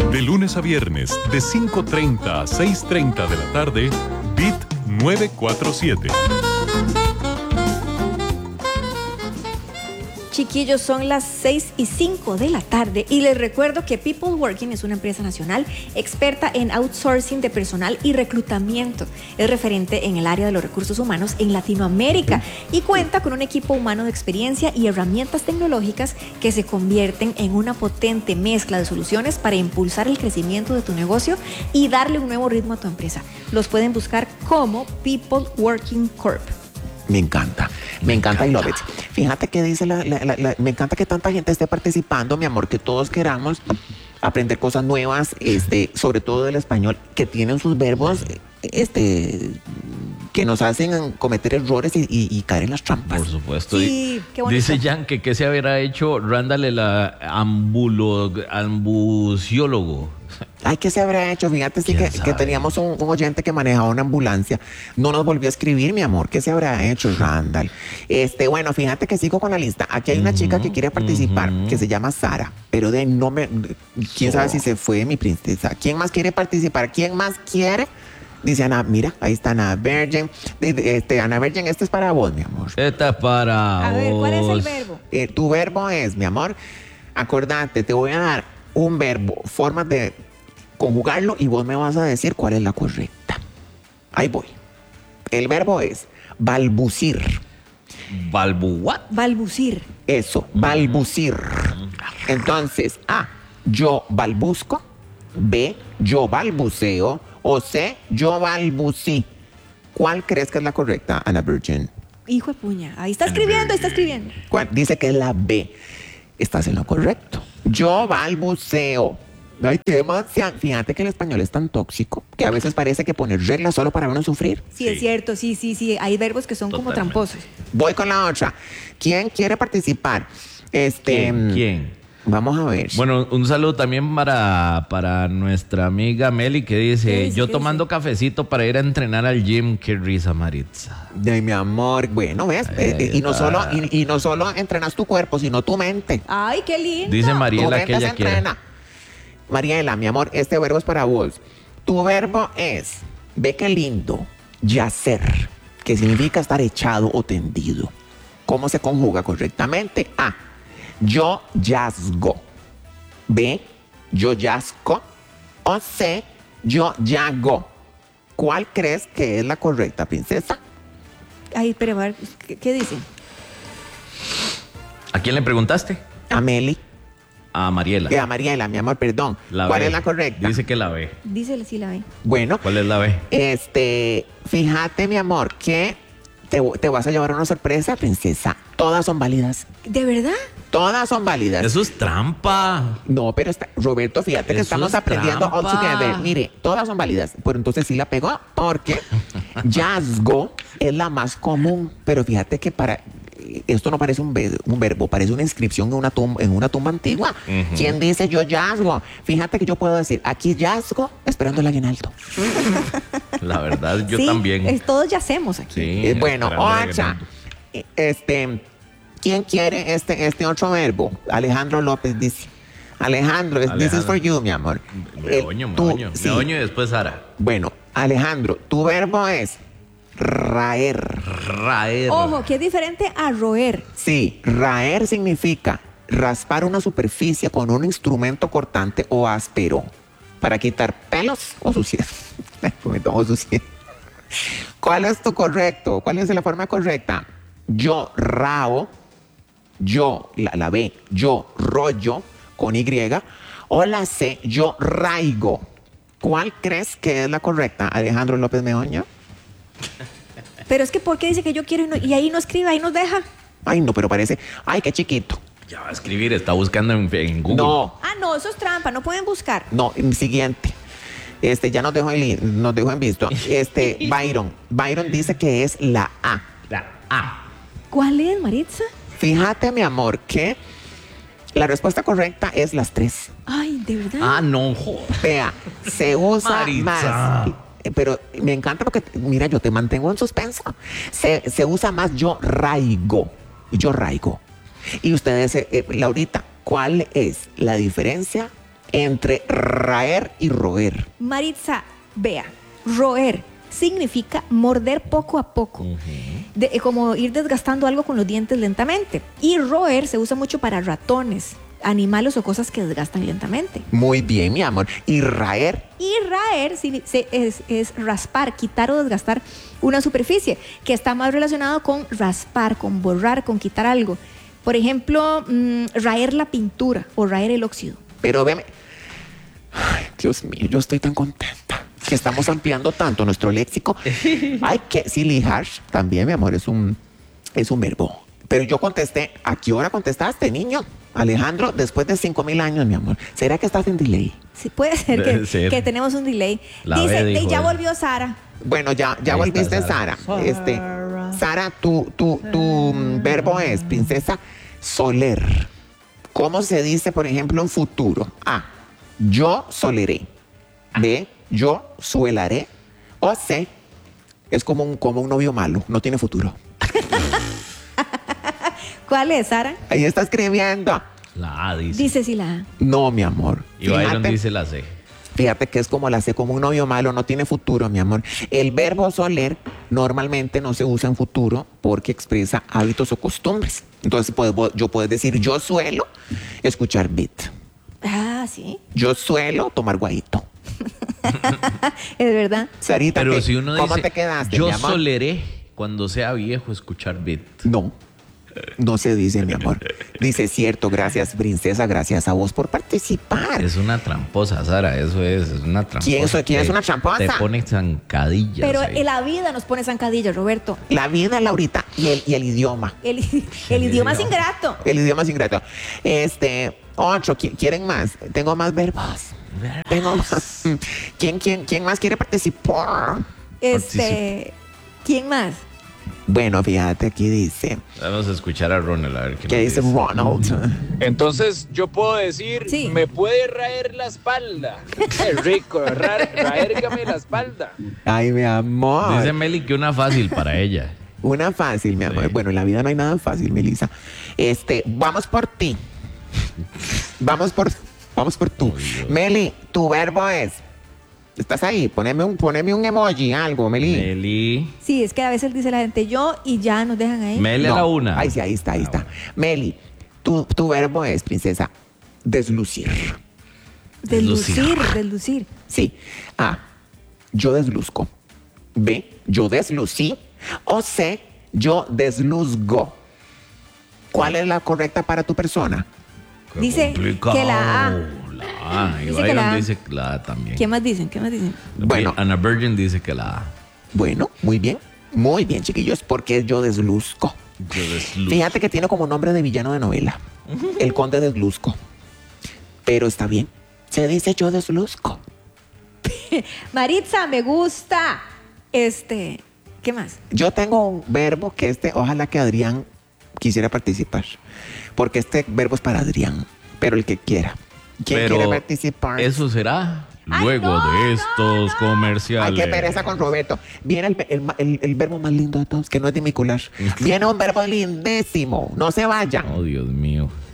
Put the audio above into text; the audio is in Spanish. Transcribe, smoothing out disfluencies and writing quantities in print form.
De lunes a viernes, de 5:30 a 6:30 de la tarde, Beat 947. Chiquillos, son las 6:05 de la tarde y les recuerdo que People Working es una empresa nacional experta en outsourcing de personal y reclutamiento. Es referente en el área de los recursos humanos en Latinoamérica y cuenta con un equipo humano de experiencia y herramientas tecnológicas que se convierten en una potente mezcla de soluciones para impulsar el crecimiento de tu negocio y darle un nuevo ritmo a tu empresa. Los pueden buscar como People Working Corp. Me encanta I love it. Fíjate que dice me encanta que tanta gente esté participando, mi amor, que todos queramos aprender cosas nuevas, sobre todo del español, que tienen sus verbos, que nos hacen cometer errores y caer en las trampas. Por supuesto. Sí, qué bonito. Dice Jan que qué se habrá hecho Randall el ambuciólogo. Ay, ¿qué se habrá hecho? Fíjate sí, que teníamos un oyente que manejaba una ambulancia. No nos volvió a escribir, mi amor. ¿Qué se habrá hecho, Randall? Bueno, fíjate que sigo con la lista. Aquí hay una chica que quiere participar, que se llama Sara, pero quién sabe si se fue, mi princesa. ¿Quién más quiere participar? ¿Quién más quiere? Dice Ana, mira, ahí está Ana Virgin. Ana Virgin, esto es para vos, mi amor. Esta es para A ver, ¿cuál es el vos. verbo? Tu verbo es, mi amor, acordate, te voy a dar un verbo, formas de conjugarlo y vos me vas a decir cuál es la correcta. Ahí voy. El verbo es balbucir. ¿What? Balbucir. Eso, balbucir. Entonces, A, yo balbuzco. B, yo balbuceo. O C, yo balbucí. ¿Cuál crees que es la correcta, Ana Virgin? Hijo de puña. Ahí está escribiendo, ¿Cuál? Dice que es la B. Estás en lo correcto. Yo balbuceo. Ay, qué demasiado. Fíjate que el español es tan tóxico que a veces parece que poner reglas solo para uno sufrir. Sí, es cierto, sí. Hay verbos que son como tramposos. Voy con la otra. ¿Quién quiere participar? ¿Quién? Vamos a ver. Bueno, un saludo también para nuestra amiga Meli que dice, yo ¿Qué tomando dice? cafecito para ir a entrenar al gym. Qué risa, Maritza. Ay, mi amor. Bueno, ves. Y no solo entrenas tu cuerpo, sino tu mente. Ay, qué lindo. Dice Tu Mariela mente que se ella quiere. entrena. Mariela, mi amor, este verbo es para vos. Tu verbo es, ve qué lindo, yacer, que significa estar echado o tendido. ¿Cómo se conjuga correctamente? A, yo yazgo. B, yo yazgo. O C, yo yago. ¿Cuál crees que es la correcta, princesa? Ay, pero a ver, ¿qué dice? ¿A quién le preguntaste? A Meli. A Mariela. A Mariela, mi amor, perdón. La ¿Cuál B. es la correcta? Dice que la B. Dísele si la ve. Bueno, ¿Cuál es la B? fíjate, mi amor, que te vas a llevar una sorpresa, princesa. Todas son válidas. ¿De verdad? Todas son válidas. Eso es trampa. No, pero Roberto, fíjate que Eso estamos es aprendiendo all trampa. together. Mire, todas son válidas. Pero entonces sí la pegó porque yazgo es la más común. Pero fíjate que esto no parece un verbo, parece una inscripción en una tumba antigua. ¿Quién dice yo yazgo? Fíjate que yo puedo decir, aquí yazgo esperando el aguinaldo. La verdad, yo Sí, también. todos yacemos aquí. Sí. Bueno, esperando el otra. aguinaldo. ¿Quién quiere este otro verbo? Alejandro López dice. Alejandro, this is for you, mi amor. Me oño y después Sara. Bueno, Alejandro, tu verbo es raer. Raer. Ojo, que es diferente a roer. Sí, raer significa raspar una superficie con un instrumento cortante o áspero para quitar pelos o suciedad. O suciedad. ¿Cuál es tu correcto? ¿Cuál es la forma correcta? Yo rao, yo, la B, yo rollo con Y, o la C, yo raigo. ¿Cuál crees que es la correcta, Alejandro López Meoña? Pero es que ¿por qué dice que yo quiero y ahí no escribe, ahí nos deja? Ay, no, pero parece, ay, qué chiquito. Ya va a escribir, está buscando en Google. No, Ah, no, eso es trampa, no pueden buscar. no, siguiente. Ya nos dejó en visto. Byron dice que es la A. La A. ¿Cuál es, Maritza? Fíjate, mi amor, que la respuesta correcta es las 3. Ay, ¿de verdad? Ah, no, joder. Vea, se usa Maritza. más. Pero me encanta porque, mira, yo te mantengo en suspenso. Se usa más yo raigo. Yo raigo. Y ustedes, Laurita, ¿cuál es la diferencia entre raer y roer. Maritza, vea, roer significa morder poco a poco, como ir desgastando algo con los dientes lentamente. Y roer se usa mucho para ratones, animales o cosas que desgastan lentamente. Muy bien, mi amor. Y raer, Y raer es raspar, quitar o desgastar una superficie, que está más relacionado con raspar, con borrar, con quitar algo. Por ejemplo, raer la pintura o raer el óxido. pero veme. Ay, Dios mío, yo estoy tan contenta que estamos ampliando tanto nuestro léxico. Ay, que silly harsh también, mi amor, es un verbo. Pero yo contesté, ¿a qué hora contestaste, niño? Alejandro, después de 5,000 años, mi amor. ¿Será que estás en delay? Sí, puede ser Debe ser. que tenemos un delay. La Dice, B dijo ya él. volvió Sara. Bueno, ya Ahí volviste, está, Sara. Sara. Sara, tu verbo es, princesa, soler. ¿Cómo se dice, por ejemplo, en futuro? A, yo soleré. B, yo suelaré. O C, es como un novio malo, no tiene futuro. ¿Cuál es, Sara? Ahí está escribiendo. La A dice. Dice sí la A. No, mi amor. Y Byron dice la C. Fíjate que es como la C, como un novio malo, no tiene futuro, mi amor. El verbo soler normalmente no se usa en futuro porque expresa hábitos o costumbres. Entonces yo puedo decir, yo suelo escuchar beat. Ah, sí. Yo suelo tomar guayito. Es verdad. Sarita, Pero ¿qué? si uno ¿Cómo dice, te quedaste, yo mi amor? soleré cuando sea viejo escuchar beat. No se dice, mi amor. Dice, cierto, gracias, princesa, gracias a vos por participar. Es una tramposa, Sara, eso es una tramposa. ¿Quién es una tramposa? Te pone zancadillas. Pero ahí. en la vida nos pone zancadillas, Roberto. La vida, Laurita, y el idioma. El idioma es ingrato. El idioma es ingrato. 8, ¿quieren más? Tengo más verbos. Tengo más. ¿Quién más quiere participar? ¿Quién más? Bueno, fíjate, aquí dice. Vamos a escuchar a Ronald a ver qué ¿Qué nos dice Ronald? Entonces yo puedo decir, Sí. me puede raer la espalda. Qué rico, raérgame la espalda. Ay, mi amor. Dice Meli que una fácil para ella. Una fácil, mi amor. Sí. Bueno, en la vida no hay nada fácil, Melissa. Vamos por ti. Vamos por tú. Dios. Meli, tu verbo es. ¿Estás ahí? Poneme un emoji, algo, Meli. Meli. Sí, es que a veces dice la gente yo y ya nos dejan ahí. Meli a la una. Ahí sí, ahí está. Meli, tu verbo es, princesa, deslucir. Deslucir. Sí. A, yo desluzco. B, yo deslucí. O C, yo desluzgo. ¿Cuál es la correcta para tu persona? Qué Dice complicado. que la A. La A. Y Dice que la Byron A. dice que la A también. ¿Qué más dicen? Bueno. Ana Virgin dice que la A. Bueno, muy bien, chiquillos, porque yo desluzco. Yo desluzco. Fíjate que tiene como nombre de villano de novela. El conde desluzco. Pero está bien. Se dice yo desluzco. Maritza, me gusta. ¿Qué más? Yo tengo un verbo que ojalá que Adrián quisiera participar. Porque este verbo es para Adrián. Pero el que quiera. ¿Quién Pero quiere participar? eso será Ay, luego no, de no, estos Ay, comerciales. qué pereza con Roberto. Viene el verbo más lindo de todos, que no es dimicular. Viene un verbo lindísimo. No se vayan. Oh, Dios mío.